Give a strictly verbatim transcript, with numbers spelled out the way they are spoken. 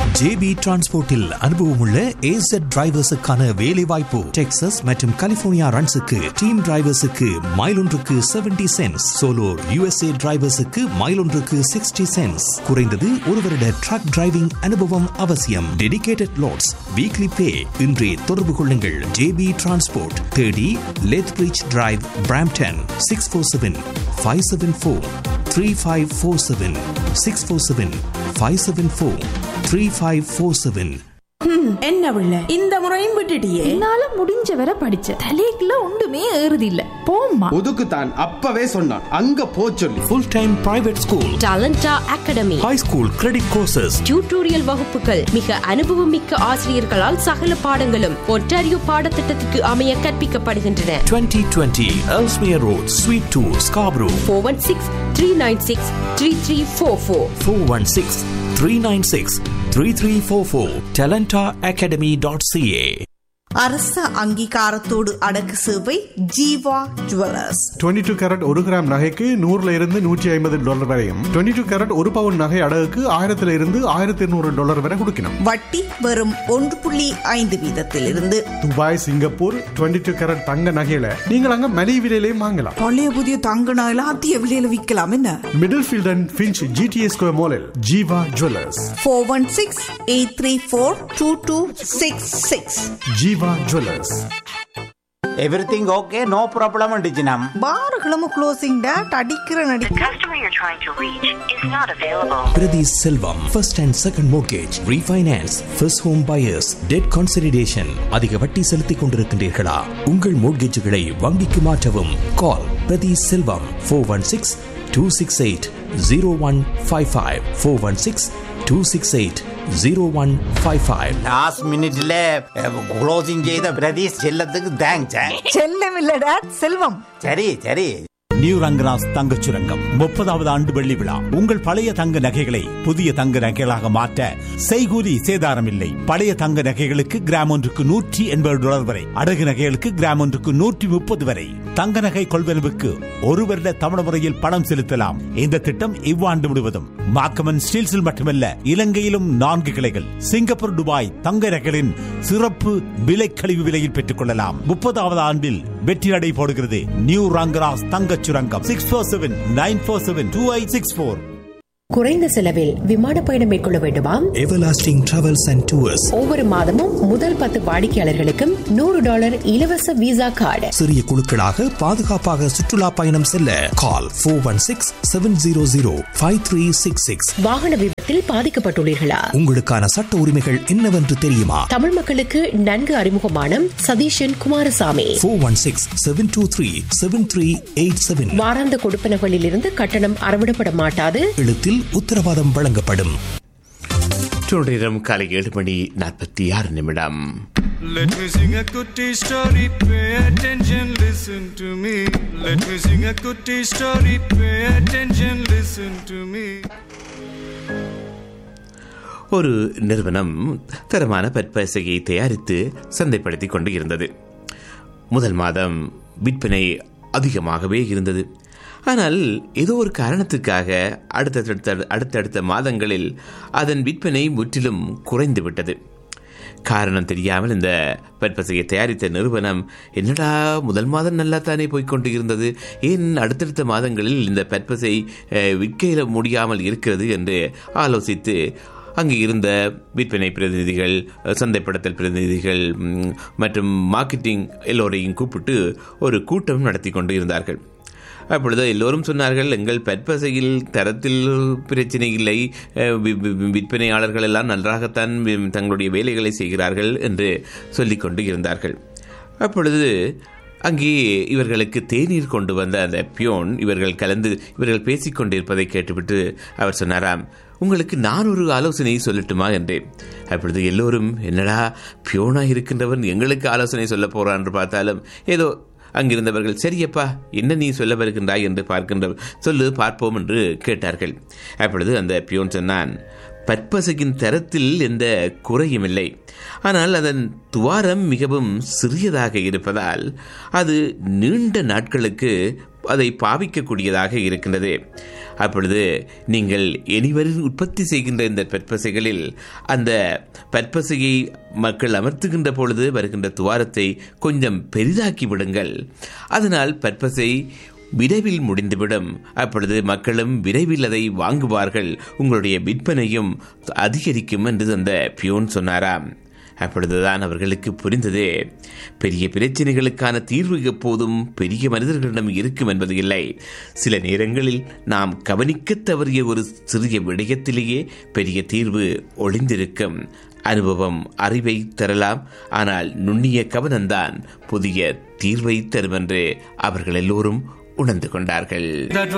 JP டிரான்ஸ்போர்ட்டில் அனுபவமுள்ள ஏசட் டிரைவர்ஸுக்கான வேலை வாய்ப்பு. Texas மற்றும் கலிபோர்னியா ரன்ஸுக்கு டீம் டிரைவர்ஸுக்கு மைல் ஒன்றுக்கு seventy cents, solo USA டிரைவர்ஸுக்கு mile ஒன்றுக்கு சிக்ஸ்டி சென்ட்ஸ். குறைந்தது ஒரு வருட ட்ரக் டிரைவிங் அனுபவம் அவசியம். டெடிகேட்டட் லோட்ஸ், வீக்லி பே. இன்றே தொடர்பு கொள்ளுங்கள். JP transport, thirty லெத்பிரிட்ஜ் drive, Brampton. Six four seven five seven four three five four seven six four seven five seven four three five four seven. என்ன பிள்ளை இந்த முறையும் விட்டுட்டியே? என்னால முடிஞ்ச வரை படிச்ச தலைக்குள்ள ஒன்றுமே ஏறுது இல்ல. போம்மா ஒதுக்குத்தான் அப்பவே சொன்னான் அங்க போ சொல்லி. Full time private school, டாலண்டா academy, high school credit courses, tutorial வகுப்புகள், மிக அனுபவம் மிக்க ஆசிரியர்களால் சகல பாடங்களும் ஒன்டாரியோ பாடத்திட்டத்துக்கு அமைய கற்பிக்கப்படுகின்றன. twenty twenty Ellesmere Road, Suite two, Scarborough. four one six three nine six three three four four four one six three nine six three three four four. talenta academy dot c a. அரச அங்கீகாரத்தோடு அடக்கு சேவை Jeeva jewellers. Twenty two carat ஒரு gram நகைக்கு நூறுல இருந்து நூற்றி ஐம்பது டாலர் வரையும், டுவெண்ட்டி டூ கேரட் ஒரு பவுன் நகை அடகுக்கு ஆயிரத்துல இருந்து ஆயிரத்தி இருநூறு டாலர் வரை கொடுக்கணும். வட்டி வெறும் ஒன்று புள்ளி ஐந்து வீதத்தில் இருந்து. Dubai, Singapore twenty two carat தங்க நகையில நீங்கள் அங்க மலிவு விலையிலையும் வாங்கலாம். பழைய புதிய தங்க நகையில அதிக விலையில விற்கலாம். என்ன middle field and Finch GTA square மாலில் Jeeva jewellers. Four one six eight three four two two six six. Jeeva jewellers. Everything okay, no problem அண்டிச்சினம். பாருகளும் closing date அடிக்கிற நடி. The customer you're trying to reach is not available. Priti Selvam, first and second mortgage, refinance, first home buyers, debt consolidation. அதிக வட்டி செலுத்திக் கொண்டிருக்கின்றீர்களா? உங்கள் மோட்கேஜுகளை வங்கிக்கு மாற்றவும். கால் பிரதி செல்வம் four one six two six eight zero one five five four one six two six eight zero one five five. Last மினிட்ல closing செய்த பிரதீஷ் செல்லத்துக்கு தேங்க்ஸ். செல்லம் இல்ல டேட், செல்வம். சரி சரி. நியூ ரங்கராஸ் தங்கச் சுரங்கம் முப்பதாவது ஆண்டு வெள்ளி விழா. உங்கள் பழைய தங்க நகைகளை புதிய தங்க நகைகளாக மாற்ற செய்கூலி சேதாரம் இல்லை. பழைய தங்க நகைகளுக்கு கிராம் ஒன்றுக்கு நூற்றி எண்பது டாலர் வரை, அடகு நகைகளுக்கு கிராம் ஒன்றுக்கு நூற்றி முப்பது வரை. தங்க நகை கொள்வனவுக்கு ஒரு வருட தமிழ் முறையில் பணம் செலுத்தலாம். இந்த திட்டம் இவ்வாண்டு முழுவதும் மாக்கமன் ஸ்டீல்ஸில் மட்டுமல்ல, இலங்கையிலும் நான்கு கிளைகள். சிங்கப்பூர், துபாய் தங்க நகைகளின் சிறப்பு விலை கழிவு விலையில் பெற்றுக் கொள்ளலாம். முப்பதாவது ஆண்டில் வெற்றி நடை போடுகிறது நியூ ரங்கராஸ் தங்கச் சுரங்கம். Six four seven nine four seven two eight six four. குறைந்த செலவில் விமான பயணம் மேற்கொள்ள வேண்டுமா? Everlasting Travels and Tours. ஒவ்வொரு மாதமும் முதல் பத்து வாடிக்கையாளர்களுக்கும் நூறு டாலர் இலவச விசா கார்டு. சிறிய குழுக்களாக பாதுகாப்பாக சுற்றுலா பயணம் செல்ல கால் four one six seven zero zero five three six six. வாகன விபத்தில் பாதிக்கப்பட்டுள்ளீர்களா? உங்களுக்கான சட்ட உரிமைகள் என்னவென்று தெரியுமா? தமிழ் மக்களுக்கு நன்கு அறிமுகமான Satheesan Kumaraswamy. four one six seven two three seven three eight seven. வாராந்த கொடுப்பனகளில் இருந்து கட்டணம் அறவிடப்பட மாட்டாது. எழுத்தில் உத்தரவாதம் வழங்கப்படும். நேரம் காலை ஏழு மணி நாற்பத்தி ஆறு நிமிடம். Let me sing a kutti story, pay attention, listen to me. Let me sing a kutti story, pay attention, listen to me. ஒரு நிறுவனம் தரமான பற்பசையை தயாரித்து சந்தைப்படுத்திக் கொண்டு இருந்தது. முதல் மாதம் விற்பனை அதிகமாகவே இருந்தது. ஆனால் ஏதோ ஒரு காரணத்துக்காக அடுத்தடுத்த அடுத்தடுத்த மாதங்களில் அதன் விற்பனை முற்றிலும் குறைந்து விட்டது. காரணம் தெரியாமல் இந்த பற்பசையை தயாரித்த நிறுவனம், என்னடா முதல் மாதம் நல்லா தானே போய்கொண்டு இருந்தது, ஏன் அடுத்தடுத்த மாதங்களில் இந்த பற்பசை விற்க முடியாமல் இருக்கிறது என்று ஆலோசித்து அங்கு இருந்த விற்பனை பிரதிநிதிகள், சந்தைப்படுத்தல் பிரதிநிதிகள் மற்றும் மார்க்கெட்டிங் எல்லோரையும் கூப்பிட்டு ஒரு கூட்டம் நடத்தி கொண்டு இருந்தார்கள். அப்பொழுது எல்லோரும் சொன்னார்கள், எங்கள் பற்பசையில் தரத்தில் பிரச்சனை இல்லை, விற்பனையாளர்கள் எல்லாம் நன்றாகத்தான் தங்களுடைய வேலைகளை செய்கிறார்கள் என்று சொல்லிக் கொண்டு இருந்தார்கள். அப்பொழுது அங்கே இவர்களுக்கு தேநீர் கொண்டு வந்த அந்த பியோன் இவர்கள் கலந்து இவர்கள் பேசிக்கொண்டிருப்பதை கேட்டுவிட்டு அவர் சொன்னாராம், உங்களுக்கு நான் ஒரு ஆலோசனையை சொல்லட்டுமா என்றேன். அப்பொழுது எல்லோரும், என்னடா பியோனா இருக்கின்றவன் எங்களுக்கு ஆலோசனை சொல்ல போறான் என்று பார்த்தாலும் ஏதோ அங்கிருந்தவர்கள், சரியப்பா என்ன நீ சொல்ல வருகின்றாய் என்று பார்க்கின்ற சொல்லு பார்ப்போம் என்று கேட்டார்கள். அப்பொழுது அந்த பியோன் சொன்னான், பற்பசையின் தரத்தில் எந்த குறையும் இல்லை, ஆனால் அதன் துவாரம் மிகவும் சிறியதாக இருப்பதால் அது நீண்ட நாட்களுக்கு அதை பாவிக்கக்கூடியதாக இருக்கின்றது. அப்பொழுது நீங்கள் இனிவரும் உற்பத்தி செய்கின்ற இந்த பற்பசைகளில் அந்த பற்பசையை மக்கள் அமர்த்துகின்ற பொழுது வருகின்ற துவாரத்தை கொஞ்சம் பெரிதாக்கி விடுங்கள். அதனால் பற்பசை விரைவில் முடிந்துவிடும். அப்பொழுது மக்களும் விரைவில் அதை வாங்குவார்கள், உங்களுடைய விற்பனையும் அதிகரிக்கும் என்று அந்த பியூன் சொன்னாராம். அப்பொழுதுதான் அவர்களுக்கு புரிந்தது, பெரிய பிரச்சனைகளுக்கான தீர்வு எப்போதும் பெரிய மனிதர்களிடம் இருக்கும் என்பது இல்லை. சில நேரங்களில் நாம் கவனிக்க தவறிய ஒரு சிறிய விடயத்திலேயே பெரிய தீர்வு ஒளிந்திருக்கும். அனுபவம் அறிவை தரலாம், ஆனால் நுண்ணிய கவனம்தான் புதிய தீர்வை தரும் என்று அவர்கள் எல்லோரும் உணர்ந்து கொண்டார்கள்.